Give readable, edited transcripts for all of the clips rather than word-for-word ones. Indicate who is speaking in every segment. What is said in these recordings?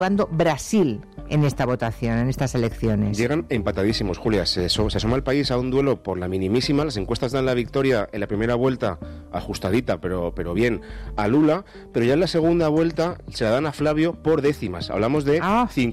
Speaker 1: jugando Brasil en esta votación, en estas elecciones?
Speaker 2: Llegan empatadísimos, Julia. Se asoma el país a un duelo por la minimísima. Las encuestas dan la victoria en la primera vuelta, ajustadita, pero bien, a Lula. Pero ya en la segunda vuelta se la dan a Flavio por décimas. Hablamos de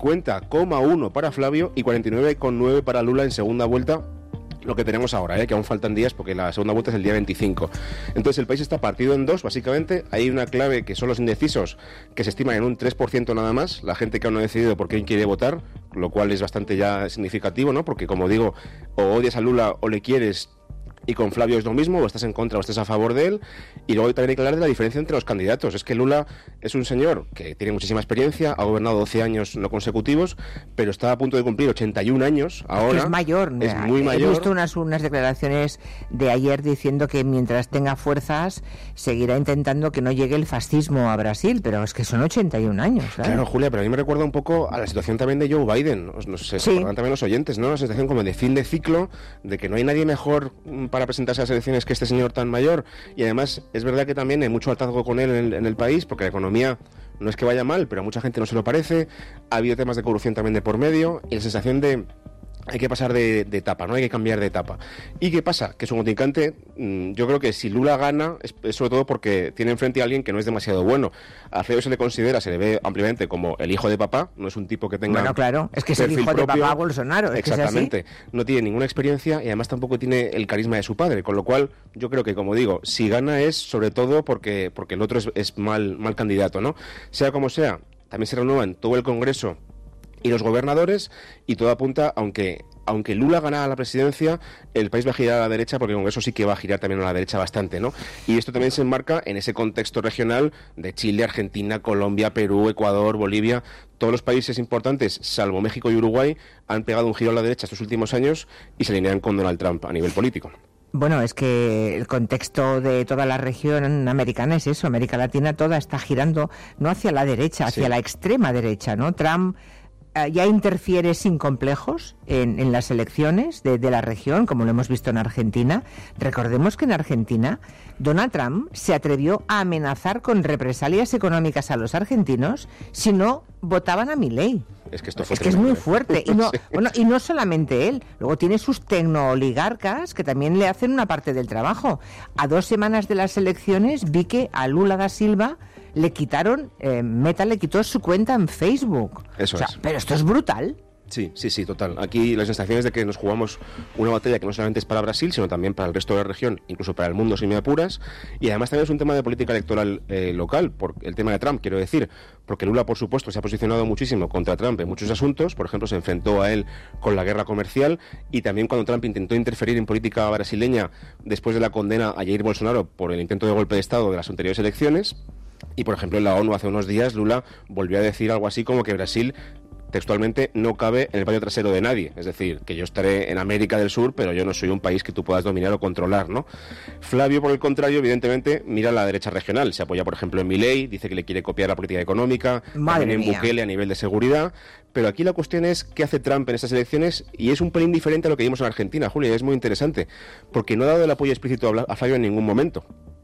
Speaker 2: 50,1 para Flavio y 49,9 para Lula en segunda vuelta. Lo que tenemos ahora, que aún faltan días porque la segunda vuelta es el día 25. Entonces el país está partido en dos, básicamente. Hay una clave que son los indecisos, que se estiman en un 3% nada más, la gente que aún no ha decidido por quién quiere votar, lo cual es bastante ya significativo, ¿no? Porque, como digo, o odias a Lula o le quieres, y con Flavio es lo mismo, o estás en contra o estás a favor de él. Y luego también hay que hablar de la diferencia entre los candidatos. Es que Lula es un señor que tiene muchísima experiencia, ha gobernado 12 años no consecutivos, pero está a punto de cumplir 81 años ahora.
Speaker 1: Es mayor.
Speaker 2: Es muy mayor.
Speaker 1: He visto unas declaraciones de ayer diciendo que mientras tenga fuerzas seguirá intentando que no llegue el fascismo a Brasil, pero es que son 81 años.
Speaker 2: Claro, Julia, pero a mí me recuerda un poco a la situación también de Joe Biden. No sé, se acuerdan también los oyentes, ¿no? Una situación como de fin de ciclo, de que no hay nadie mejor para presentarse a las elecciones que este señor tan mayor, y además es verdad que también hay mucho hartazgo con él en el país, porque la economía no es que vaya mal, pero a mucha gente no se lo parece, ha habido temas de corrupción también de por medio, y la sensación de hay que pasar de etapa, ¿no? Hay que cambiar de etapa. ¿Y qué pasa? Que su contrincante, yo creo que si Lula gana, es sobre todo porque tiene enfrente a alguien que no es demasiado bueno. A Flavio se le ve ampliamente como el hijo de papá, no es un tipo que tenga...
Speaker 1: Bueno, claro, es que es el hijo de papá Bolsonaro.
Speaker 2: Exactamente. No tiene ninguna experiencia y además tampoco tiene el carisma de su padre, con lo cual yo creo que, como digo, si gana es sobre todo porque el otro es mal candidato, ¿no? Sea como sea, también se renuevan todo el Congreso y los gobernadores, y todo apunta, aunque Lula gana la presidencia, el país va a girar a la derecha, porque el Congreso sí que va a girar también a la derecha bastante, ¿no? Y esto también se enmarca en ese contexto regional de Chile, Argentina, Colombia, Perú, Ecuador, Bolivia. Todos los países importantes, salvo México y Uruguay, han pegado un giro a la derecha estos últimos años y se alinean con Donald Trump a nivel político.
Speaker 1: Bueno, es que el contexto de toda la región americana es eso. América Latina toda está girando no hacia la derecha, hacia la extrema derecha, ¿no? Trump ya interfiere sin complejos en las elecciones de la región, como lo hemos visto en Argentina. Recordemos que en Argentina Donald Trump se atrevió a amenazar con represalias económicas a los argentinos si no votaban a Milei.
Speaker 2: Es que esto fue
Speaker 1: es muy fuerte. Y no, bueno, y no solamente él, luego tiene sus tecnooligarcas que también le hacen una parte del trabajo. A 2 semanas de las elecciones vi que a Lula da Silva le quitaron, Meta le quitó su cuenta en Facebook.
Speaker 2: Eso es.
Speaker 1: Pero esto es brutal.
Speaker 2: Sí, total. Aquí la sensación es de que nos jugamos una batalla que no solamente es para Brasil, sino también para el resto de la región, incluso para el mundo, si me apuras. Y además también es un tema de política electoral local, por el tema de Trump, quiero decir, porque Lula, por supuesto, se ha posicionado muchísimo contra Trump en muchos asuntos. Por ejemplo, se enfrentó a él con la guerra comercial, y también cuando Trump intentó interferir en política brasileña después de la condena a Jair Bolsonaro por el intento de golpe de Estado de las anteriores elecciones. Y, por ejemplo, en la ONU hace unos días Lula volvió a decir algo así como que Brasil textualmente no cabe en el patio trasero de nadie, es decir, que yo estaré en América del Sur, pero yo no soy un país que tú puedas dominar o controlar, ¿no? Flavio, por el contrario, evidentemente mira a la derecha regional, se apoya, por ejemplo, en Milei, dice que le quiere copiar la política económica, también en Bukele a nivel de seguridad, pero aquí la cuestión es qué hace Trump en estas elecciones, y es un pelín diferente a lo que vimos en Argentina, Julia, y es muy interesante, porque no ha dado el apoyo explícito a Flavio en ningún momento.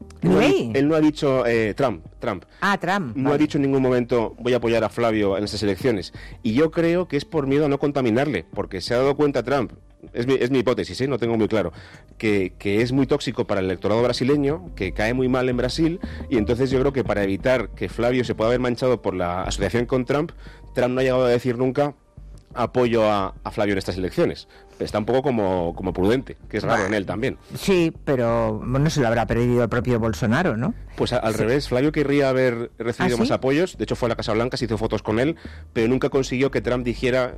Speaker 2: Él no ha dicho Trump.
Speaker 1: Trump.
Speaker 2: No ha dicho en ningún momento voy a apoyar a Flavio en estas elecciones. Y yo creo que es por miedo a no contaminarle, porque se ha dado cuenta Trump, es mi hipótesis, no tengo muy claro, que es muy tóxico para el electorado brasileño, que cae muy mal en Brasil, y entonces yo creo que para evitar que Flavio se pueda ver manchado por la asociación con Trump no ha llegado a decir nunca apoyo a Flavio en estas elecciones. Está un poco como prudente, que es raro en él también.
Speaker 1: Sí, pero no se lo habrá perdido el propio Bolsonaro, ¿no?
Speaker 2: Pues al revés, Flavio querría haber recibido más apoyos, de hecho fue a la Casa Blanca, se hizo fotos con él, pero nunca consiguió que Trump dijera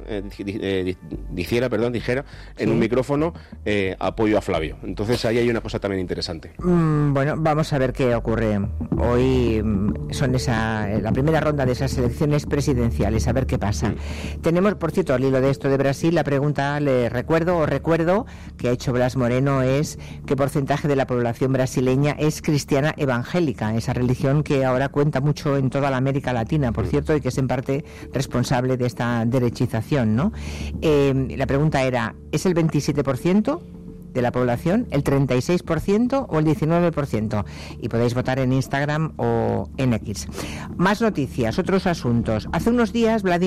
Speaker 2: en un micrófono apoyo a Flavio. Entonces ahí hay una cosa también interesante.
Speaker 1: Bueno, vamos a ver qué ocurre. Hoy son la primera ronda de esas elecciones presidenciales, a ver qué pasa. Tenemos, por cierto, al hilo de esto de Brasil, la pregunta, recuerdo que ha hecho Blas Moreno, es qué porcentaje de la población brasileña es cristiana evangélica, esa religión que ahora cuenta mucho en toda la América Latina, por cierto, y que es en parte responsable de esta derechización, ¿no? La pregunta era, ¿es el 27%? de la población, el 36% o el 19%. Y podéis votar en Instagram o en X. Más noticias, otros asuntos. Hace unos días Vladimir